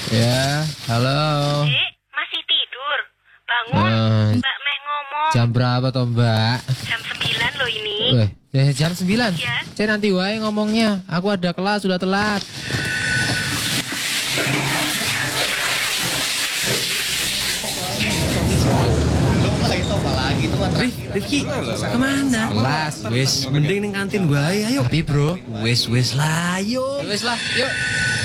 Ya, halo. Dek, masih tidur? Bangun, Mbak Meh ngomong. Jam berapa toh Mbak? Jam 9 loh ini. Jam 9. Ya. Saya nanti wae ngomongnya. Aku ada kelas, sudah telat. Rifki, kemana? Kelas, wis. Mending ning kantin wae, ayo. Tapi bro, Wis lah, ayo. wis lah, yuk.